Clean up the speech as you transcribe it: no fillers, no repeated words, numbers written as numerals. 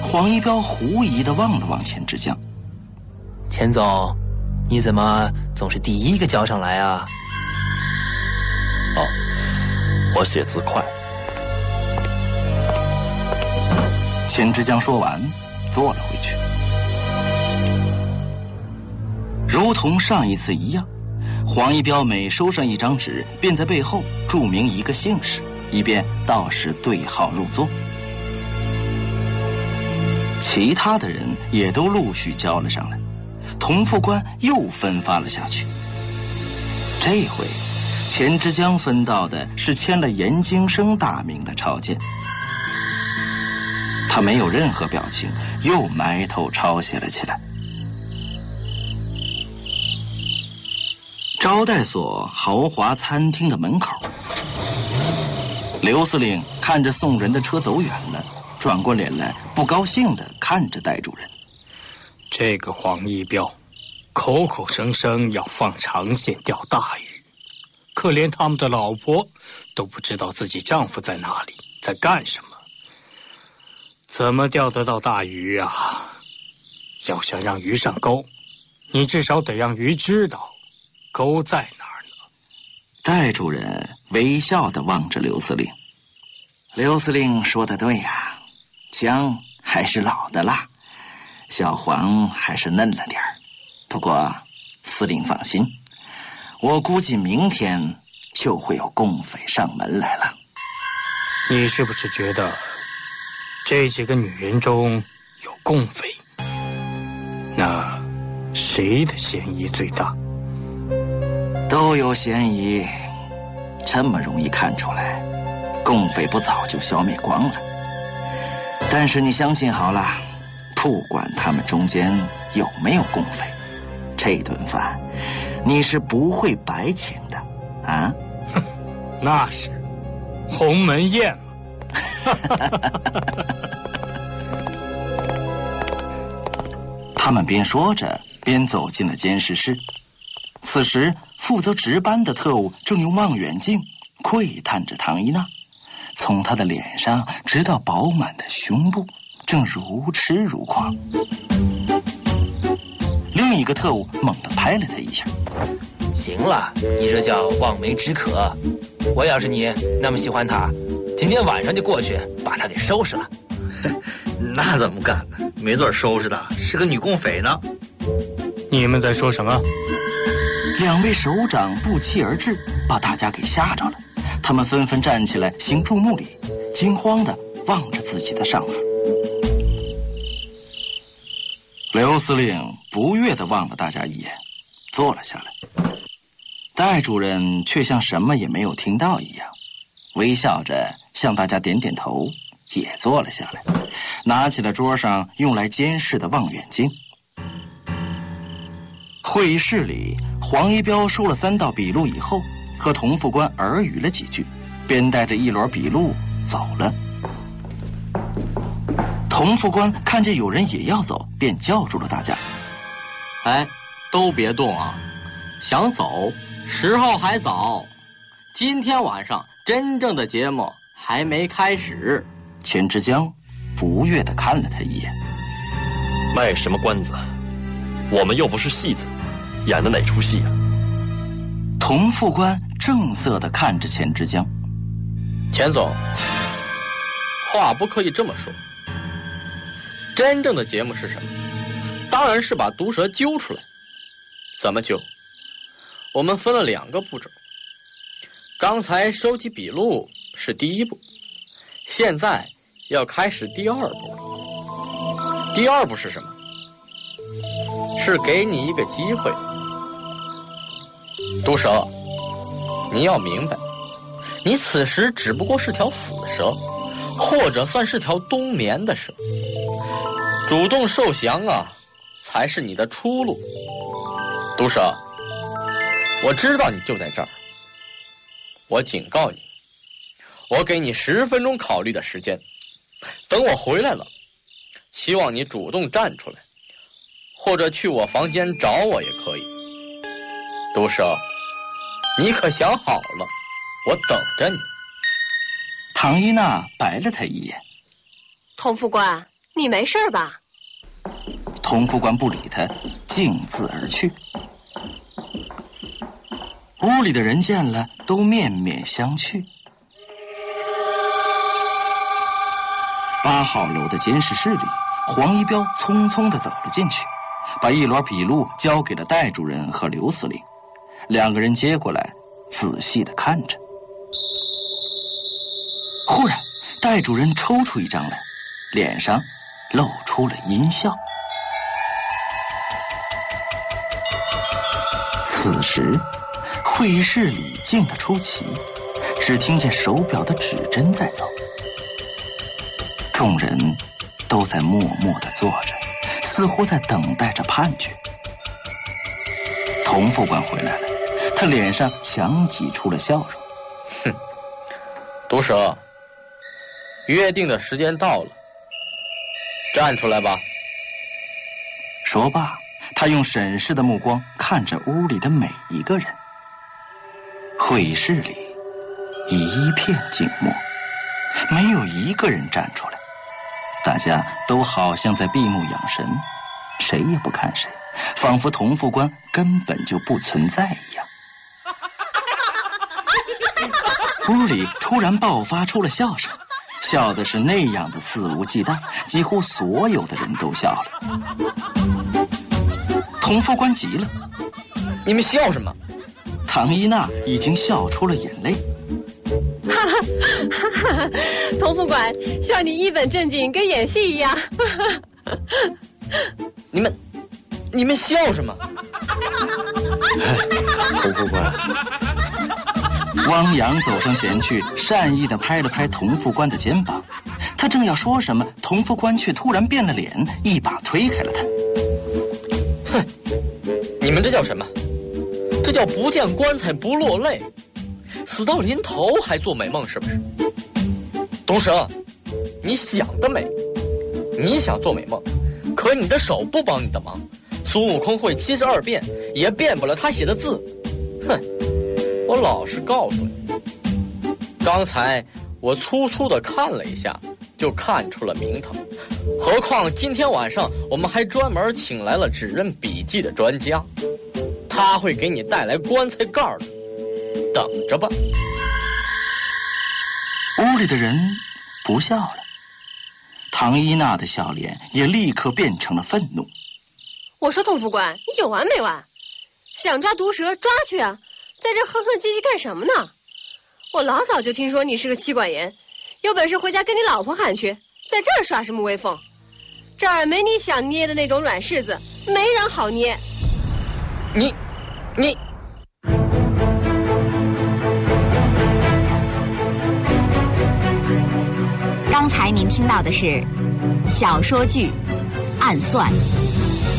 黄一彪狐疑地望了望钱之江。 钱总，你怎么总是第一个交上来啊？ 哦，我写字快。 钱之江说完，坐了回去。如同上一次一样，黄一彪每收上一张纸，便在背后注明一个姓氏，以便到时对号入座。其他的人也都陆续交了上来，同副官又分发了下去。这回钱之江分到的是签了严京生大名的钞件。他没有任何表情，又埋头抄写了起来。招待所豪华餐厅的门口，刘司令看着送人的车走远了，转过脸来，不高兴地看着戴主任。 这个黄一彪，口口声声要放长线钓大鱼，可连他们的老婆都不知道自己丈夫在哪里，在干什么。怎么钓得到大鱼啊？要想让鱼上钩，你至少得让鱼知道钩在哪儿呢。 戴主任微笑地望着刘司令。刘司令说得对呀，姜还是老的辣，小黄还是嫩了点儿。不过司令放心，我估计明天就会有共匪上门来了。 你是不是觉得这几个女人中有共匪？那谁的嫌疑最大？ 都有嫌疑，这么容易看出来，共匪不早就消灭光了。但是你相信好了，不管他们中间有没有共匪，这顿饭你是不会白请的啊。 那是鸿门宴嘛。 他们边说着边走进了监视室。此时负责值班的特务正用望远镜窥探着唐一娜，从她的脸上直到饱满的胸部，正如痴如狂。另一个特务猛地拍了他一下。 行了，你这叫望梅止渴。我要是你那么喜欢她，今天晚上就过去把她给收拾了。 那怎么干呢？没准收拾的是个女共匪呢。 你们在说什么？ 两位首长不期而至，把大家给吓着了。他们纷纷站起来行注目礼，惊慌地望着自己的上司。刘司令不悦地望了大家一眼，坐了下来。戴主任却像什么也没有听到一样，微笑着向大家点点头，也坐了下来，拿起了桌上用来监视的望远镜。会议室里，黄一彪收了3道笔录以后，和童副官耳语了几句，便带着一摞笔录走了。童副官看见有人也要走，便叫住了大家：“ 哎，都别动啊！想走，时候还早。今天晚上真正的节目还没开始。” 钱之江不悦地看了他一眼：“ 卖什么关子？我们又不是戏子，演的哪出戏啊？” 童副官正色地看着钱之江：“ 钱总，话不可以这么说。真正的节目是什么？当然是把毒蛇揪出来。怎么揪？我们分了2个步骤。刚才收集笔录是第1步，现在要开始第2步。第2步是什么？是给你一个机会。毒蛇，你要明白，你此时只不过是条死蛇，或者算是条冬眠的蛇。主动受降啊，才是你的出路。毒蛇，我知道你就在这儿，我警告你，我给你10分钟考虑的时间，等我回来了，希望你主动站出来，或者去我房间找我也可以。毒蛇，你可想好了，我等着你。 唐一娜白了他一眼：“ 童副官， 你没事吧？ 童副官不理他，径自而去。屋里的人见了，都面面相觑。8号楼的监视室里，黄一彪匆匆地走了进去，把一摞笔录交给了戴主任和刘司令。2个人接过来，仔细地看着。忽然，戴主任抽出一张来，脸上露出了阴笑。此时，会议室里静得出奇，只听见手表的指针在走。众人都在默默地坐着，似乎在等待着判决。童副官回来了，他脸上强挤出了笑容。 哼，毒蛇，约定的时间到了，站出来吧。 说罢，他用审视的目光看着屋里的每一个人。会议室里一片静默，没有一个人站出来，大家都好像在闭目养神，谁也不看谁，仿佛童副官根本就不存在一样。屋里突然爆发出了笑声，笑的是那样的肆无忌惮，几乎所有的人都笑了。童副官急了：“ 你们笑什么？” 唐一娜已经笑出了眼泪。 哈哈，童副官，笑你一本正经，跟演戏一样。 你们笑什么？ 童副官， 汪洋走上前去，善意地拍了拍童副官的肩膀。他正要说什么，童副官却突然变了脸，一把推开了他。 哼，你们这叫什么？这叫不见棺材不落泪，死到临头还做美梦，是不是？毒蛇，你想得美！你想做美梦，可你的手不帮你的忙。孙悟空会72变，也变不了他写的字。哼，我老实告诉你，刚才我粗粗的看了一下，就看出了名堂。何况今天晚上我们还专门请来了指认笔迹的专家，他会给你带来棺材盖的，等着吧。 屋里的人不笑了，唐一娜的笑脸也立刻变成了愤怒。 我说童副官，你有完没完？想抓毒蛇抓去啊，在这哼哼唧唧干什么呢？我老早就听说你是个妻管严，有本事回家跟你老婆喊去，在这儿耍什么威风？这儿没你想捏的那种软柿子，没人好捏。 你刚才您听到的是小说剧《暗算》。